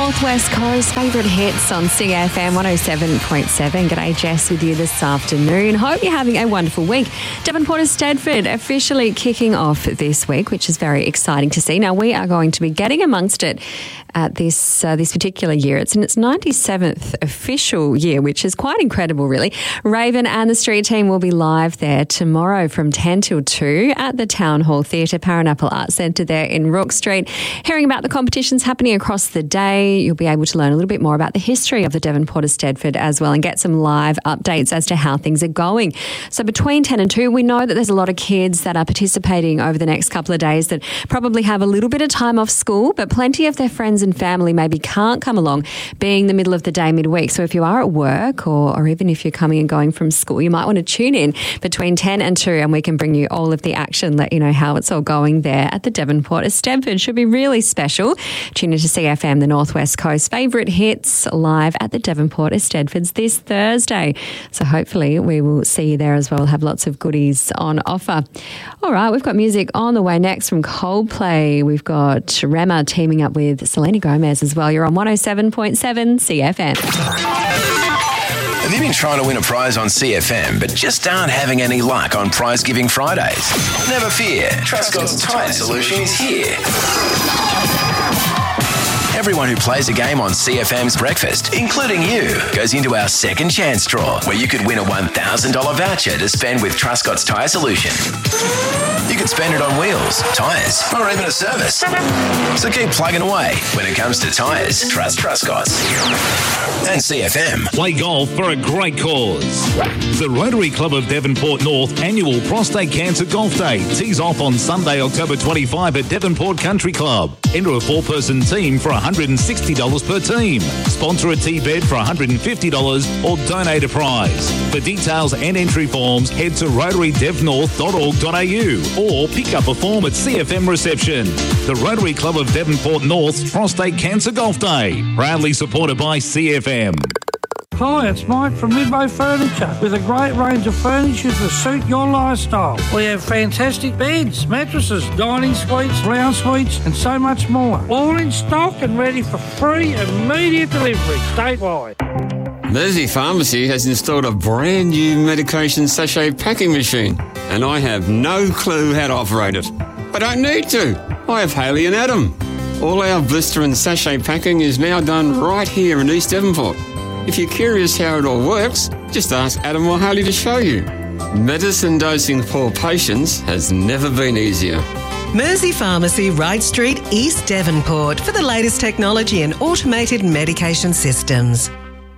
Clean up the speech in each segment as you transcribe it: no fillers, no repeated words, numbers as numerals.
Northwest Coast favourite hits on CFM 107.7. G'day, Jess with you this afternoon. Hope you're having a wonderful week. Devonport Eisteddfod officially kicking off this week, which is very exciting to see. Now, we are going to be getting amongst it at this particular year. It's in its 97th official year, which is quite incredible, really. Raven and the Street Team will be live there tomorrow from 10 till 2 at the Town Hall Theatre, Paranapple Arts Centre there in Rook Street. Hearing about the competitions happening across the day, you'll be able to learn a little bit more about the history of the Devonport Eisteddfod as well and get some live updates as to how things are going. So between 10 and 2, we know that there's a lot of kids that are participating over the next couple of days that probably have a little bit of time off school, but plenty of their friends and family maybe can't come along, being the middle of the day midweek. So if you are at work or even if you're coming and going from school, you might want to tune in between 10 and 2 and we can bring you all of the action, let you know how it's all going there at the Devonport Eisteddfod. Should be really special. Tune in to CFM, the Northwest Coast favourite hits, live at the Devonport Eisteddfods this Thursday. So hopefully we will see you there as well. We'll have lots of goodies on offer. All right, we've got music on the way next from Coldplay. We've got Rema teaming up with Selena Gomez as well. You're on 107.7 CFM. Have you been trying to win a prize on CFM but just aren't having any luck on Prize Giving Fridays? Never fear, Truscott's Tyre Solution is here. Everyone who plays a game on CFM's Breakfast, including you, goes into our second chance draw where you could win a $1,000 voucher to spend with Truscott's Tyre Solution. You could spend it on wheels, tyres, or even a service. So keep plugging away. When it comes to tyres, trust Truscott's. And CFM. Play golf for a great cause. The Rotary Club of Devonport North annual Prostate Cancer Golf Day tees off on Sunday, October 25 at Devonport Country Club. Enter a 4-person team for $160 per team. Sponsor a tee bed for $150 or donate a prize. For details and entry forms, head to rotarydevnorth.org.au or pick up a form at CFM reception. The Rotary Club of Devonport North's Prostate Cancer Golf Day, proudly supported by CFM. Hi, it's Mike from Midway Furniture with a great range of furniture to suit your lifestyle. We have fantastic beds, mattresses, dining suites, lounge suites and so much more. All in stock and ready for free immediate delivery statewide. Mersey Pharmacy has installed a brand new medication sachet packing machine and I have no clue how to operate it. I don't need to. I have Haley and Adam. All our blister and sachet packing is now done right here in East Devonport. If you're curious how it all works, just ask Adam or Haley to show you. Medicine dosing for patients has never been easier. Mersey Pharmacy, Wright Street, East Devonport, for the latest technology and automated medication systems.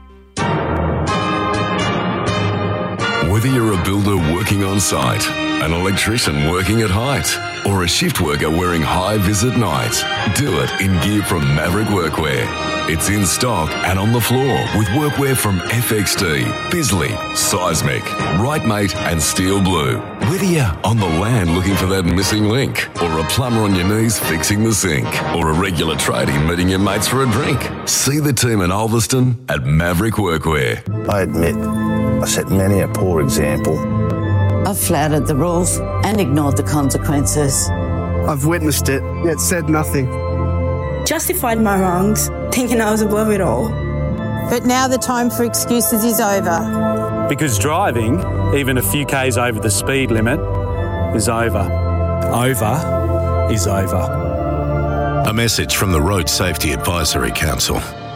Whether you're a builder working on site, an electrician working at height, or a shift worker wearing high-vis at night, do it in gear from Maverick Workwear. It's in stock and on the floor with workwear from FXD, Bisley, Seismic, Rightmate and Steel Blue. Whether you're on the land looking for that missing link, or a plumber on your knees fixing the sink, or a regular tradie meeting your mates for a drink, see the team in Ulverston at Maverick Workwear. I admit, I set many a poor example. I've flouted the rules and ignored the consequences. I've witnessed it, yet said nothing. Justified my wrongs, thinking I was above it all. But now the time for excuses is over. Because driving, even a few k's over the speed limit, is over. Over is over. A message from the Road Safety Advisory Council.